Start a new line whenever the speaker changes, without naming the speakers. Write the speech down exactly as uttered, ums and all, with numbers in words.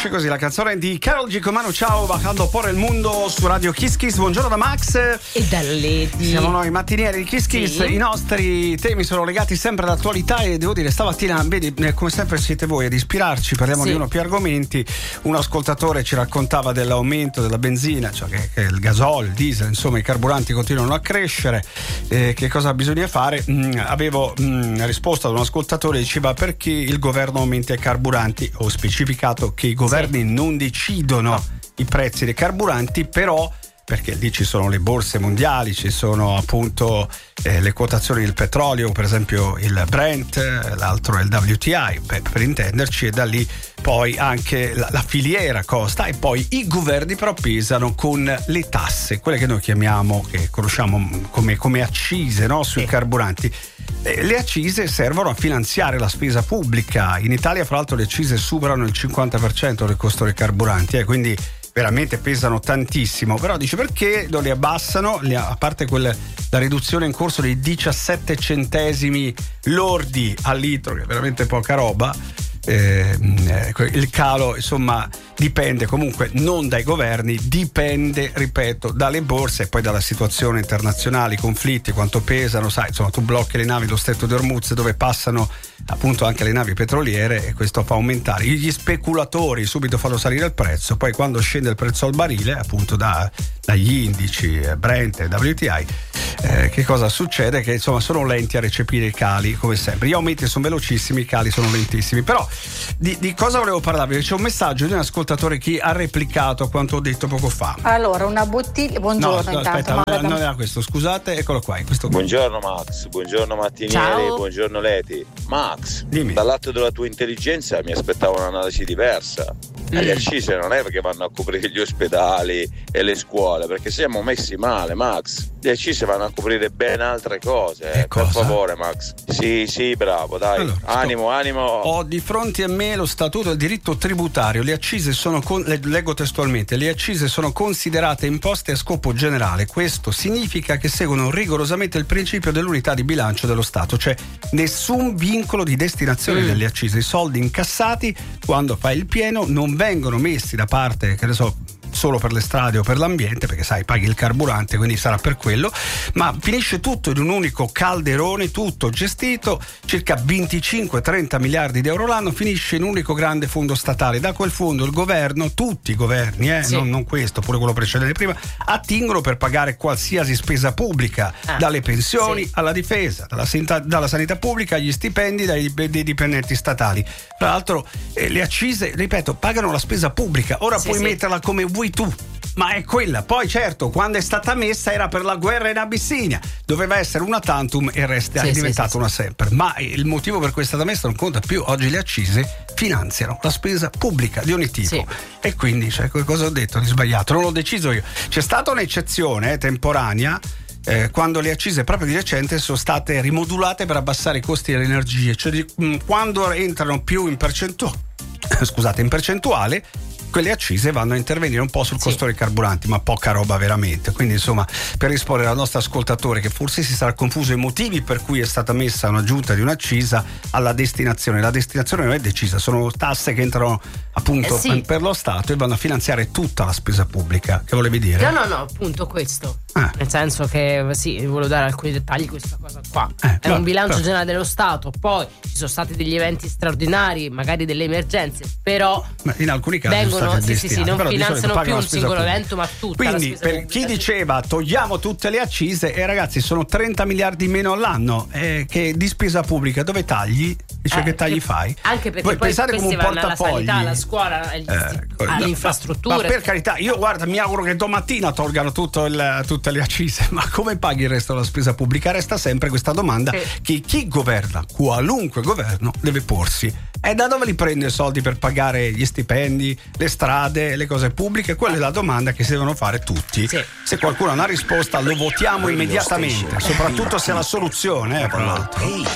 Finisce così la canzone di Karol G. Comano, ciao, bajando por el mundo su Radio Kiss Kiss. Buongiorno da Max
e da Lady.
Siamo noi mattinieri di Kiss Kiss. Sì. I nostri temi sono legati sempre all'attualità e devo dire stamattina, vedi, come sempre siete voi ad ispirarci. Parliamo sì. di uno più argomenti. Un ascoltatore ci raccontava dell'aumento della benzina, cioè che, che il gasolio, il diesel, insomma i carburanti continuano a crescere. Eh, che cosa bisogna fare? Mm, avevo mm, risposto ad un ascoltatore, diceva perché il governo aumenta i carburanti. Ho specificato che i governi sì. non decidono no. i prezzi dei carburanti, però perché lì ci sono le borse mondiali, ci sono appunto eh, le quotazioni del petrolio, per esempio il Brent, l'altro è il W T I, per, per intenderci, e da lì poi anche la, la filiera costa, e poi i governi però pesano con le tasse, quelle che noi chiamiamo, che conosciamo come, come accise, no? Sui sì. carburanti. Eh, le accise servono a finanziare la spesa pubblica. In Italia, fra l'altro, le accise superano il cinquanta per cento del costo dei carburanti, eh, quindi veramente pesano tantissimo. Però dice perché non li abbassano, a parte quella, la riduzione in corso dei diciassette centesimi lordi al litro, che è veramente poca roba. Eh, il calo insomma dipende comunque non dai governi, dipende, ripeto, dalle borse e poi dalla situazione internazionale, i conflitti, quanto pesano, sai, insomma tu blocchi le navi dello Stretto di Hormuz dove passano appunto anche le navi petroliere e questo fa aumentare, gli speculatori subito fanno salire il prezzo, poi quando scende il prezzo al barile appunto da, dagli indici Brent e W T I, eh, che cosa succede? Che insomma sono lenti a recepire i cali come sempre, gli aumenti sono velocissimi, i cali sono lentissimi. Però di, di cosa volevo parlarvi? C'è un messaggio di un ascoltatore che ha replicato a quanto ho detto poco fa.
Allora, una bottiglia. Buongiorno,
no, no,
intanto.
Aspetta, non, non era questo, scusate, eccolo qua. Questo
buongiorno Max, buongiorno mattinieri, ciao. Buongiorno Leti. Max,
dimmi.
Dall'atto della tua intelligenza mi aspettavo un'analisi diversa. Le accise non è perché vanno a coprire gli ospedali e le scuole, perché siamo messi male, Max. Le accise vanno a coprire ben altre cose, eh, per favore, Max. Sì, sì, bravo, dai. Allora, animo, sto... animo.
Ho di fronte a me lo statuto del diritto tributario. Le accise sono, con... leggo testualmente, le accise sono considerate imposte a scopo generale. Questo significa che seguono rigorosamente il principio dell'unità di bilancio dello Stato, cioè nessun vincolo di destinazione mm. delle accise. I soldi incassati quando fai il pieno non vengono messi da parte, che ne so, solo per le strade o per l'ambiente, perché sai paghi il carburante, quindi sarà per quello, ma finisce tutto in un unico calderone, tutto gestito, circa venticinque trenta miliardi di euro l'anno, finisce in un unico grande fondo statale. Da quel fondo il governo, tutti i governi, eh, sì. non, non questo, pure quello precedente prima, attingono per pagare qualsiasi spesa pubblica, ah, dalle pensioni sì. alla difesa, dalla sanità, dalla sanità pubblica agli stipendi dai, dei dipendenti statali. Tra l'altro eh, le accise, ripeto, pagano la spesa pubblica, ora sì, puoi sì. metterla come vuoi tu, ma è quella. Poi certo, quando è stata messa era per la guerra in Abissinia, doveva essere una tantum e resta, sì, è diventata sì, sì, una sempre, ma il motivo per cui è stata messa non conta più. Oggi le accise finanziano la spesa pubblica di ogni tipo, sì. e quindi cioè, cosa ho detto di sbagliato? Non l'ho deciso io. C'è stata un'eccezione eh, temporanea Eh, quando le accise proprio di recente sono state rimodulate per abbassare i costi dell'energia, cioè di, mh, quando entrano più in percentuale scusate in percentuale quelle accise vanno a intervenire un po' sul costo sì. dei carburanti, ma poca roba veramente. Quindi insomma, per rispondere al nostro ascoltatore che forse si sarà confuso i motivi per cui è stata messa un'aggiunta di un'accisa alla destinazione, la destinazione non è decisa, sono tasse che entrano appunto eh sì. per lo Stato e vanno a finanziare tutta la spesa pubblica. Che volevi dire?
No no no, appunto questo, ah. nel senso che sì, vi volevo dare alcuni dettagli. Questa cosa qua eh, è no, un bilancio però. generale dello Stato, poi ci sono stati degli eventi straordinari, magari delle emergenze, però
ma in alcuni casi
vengono sì, sì, sì, non finanziano più un singolo pubblica. evento, ma tutta
quindi
la spesa
per chi diceva togliamo tutte le accise, e eh, ragazzi sono trenta miliardi meno all'anno eh, che di spesa pubblica, dove tagli? Dice eh, che tagli che, fai?
Anche perché
voi
poi
pensate come un portafogli alla
sanità, alla scuola, agli, eh, alle infrastrutture.
Ma, ma per carità, io guarda, mi auguro che domattina tolgano tutto il, tutte le accise, ma come paghi il resto della spesa pubblica? Resta sempre questa domanda eh. che chi governa, qualunque governo, deve porsi. E da dove li prende i soldi per pagare gli stipendi, le strade, le cose pubbliche? Quella è la domanda che si devono fare tutti. Sì. Se qualcuno ha una risposta lo votiamo immediatamente, soprattutto se ha la soluzione, eh, tra l'altro.